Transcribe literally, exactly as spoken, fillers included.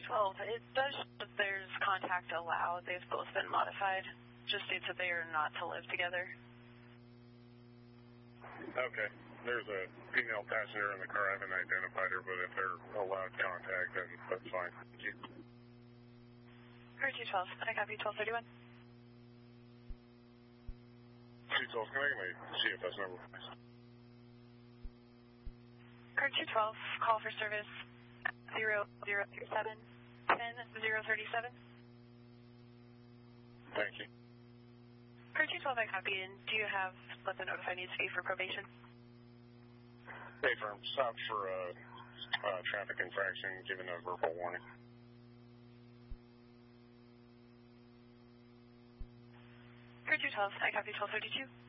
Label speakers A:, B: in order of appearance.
A: twelve, it does show that there's contact allowed. They've both been modified. Just states that they are not to live together.
B: Okay. There's a female passenger in the car. I haven't identified her, but if they're allowed contact, then that's fine. Thank you.
A: Car two twelve, I copy twelve thirty-one.
B: two twelve, can I get my C F S number, please?
A: Car two twelve, call for service zero zero three seven ten zero thirty-seven.
B: Thank you.
A: Car two twelve, I copy, and do you have what the notified needs to be for probation?
B: Hey, firm, stopped for a uh, uh, traffic infraction, given a verbal warning.
A: Car two twelve, I copy twelve thirty-two.